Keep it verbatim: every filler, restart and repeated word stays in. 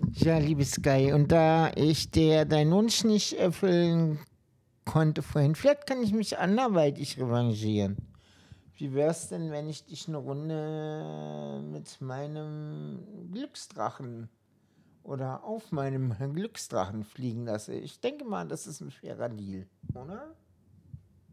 Ja, liebe Sky, und da ich dir deinen Wunsch nicht erfüllen konnte vorhin, vielleicht kann ich mich anderweitig revanchieren. Wie wär's denn, wenn ich dich eine Runde mit meinem Glücksdrachen oder auf meinem Glücksdrachen fliegen lasse? Ich denke mal, das ist ein fairer Deal, oder?